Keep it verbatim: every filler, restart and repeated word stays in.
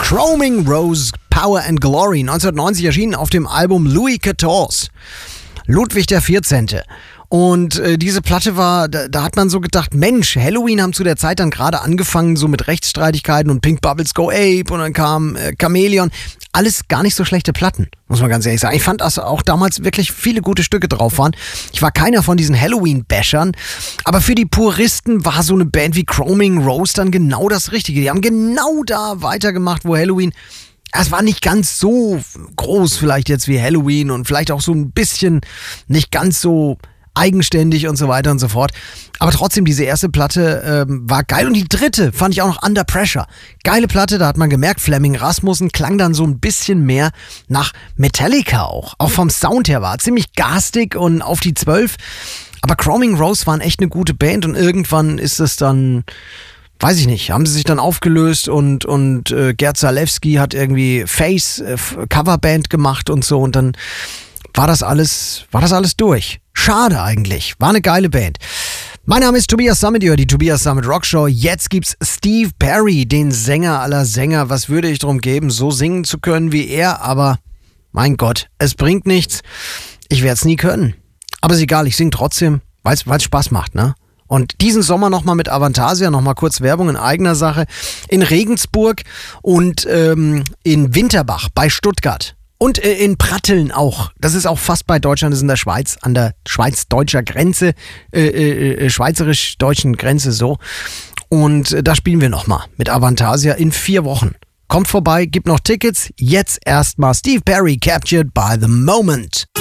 Chroming Rose, Power and Glory, neunzehnhundertneunzig erschienen auf dem Album Louis vierzehn. Ludwig der vierzehnte. Und äh, diese Platte war, da, da hat man so gedacht, Mensch, Halloween haben zu der Zeit dann gerade angefangen, so mit Rechtsstreitigkeiten und Pink Bubbles Go Ape und dann kam äh, Chameleon. Alles gar nicht so schlechte Platten, muss man ganz ehrlich sagen. Ich fand, dass auch damals wirklich viele gute Stücke drauf waren. Ich war keiner von diesen Halloween-Bashern, aber für die Puristen war so eine Band wie Chroming Rose dann genau das Richtige. Die haben genau da weitergemacht, wo Halloween... Es war nicht ganz so groß vielleicht jetzt wie Halloween und vielleicht auch so ein bisschen nicht ganz so eigenständig und so weiter und so fort. Aber trotzdem, diese erste Platte ähm, war geil. Und die dritte fand ich auch noch Under Pressure. Geile Platte, da hat man gemerkt, Flemming Rasmussen klang dann so ein bisschen mehr nach Metallica auch. Auch vom Sound her war ziemlich garstig und auf die zwölf. Aber Chroming Rose waren echt eine gute Band und irgendwann ist es dann... Weiß ich nicht, haben sie sich dann aufgelöst und, und äh, Gerd Zalewski hat irgendwie Face äh, Coverband gemacht und so und dann war das alles, war das alles durch. Schade eigentlich, war eine geile Band. Mein Name ist Tobias Sammet, ihr hört die Tobias Sammet Rockshow. Jetzt gibt's Steve Perry, den Sänger aller Sänger. Was würde ich drum geben, so singen zu können wie er, aber mein Gott, es bringt nichts. Ich werde es nie können. Aber ist egal, ich singe trotzdem, weil es Spaß macht, ne? Und diesen Sommer nochmal mit Avantasia, nochmal kurz Werbung in eigener Sache, in Regensburg und ähm, in Winterbach bei Stuttgart und äh, in Pratteln auch. Das ist auch fast bei Deutschland, das ist in der Schweiz, an der schweiz-deutscher Grenze, äh, äh, schweizerisch-deutschen Grenze so. Und äh, da spielen wir nochmal mit Avantasia in vier Wochen. Kommt vorbei, gibt noch Tickets. Jetzt erstmal Steve Perry, Captured by the Moment.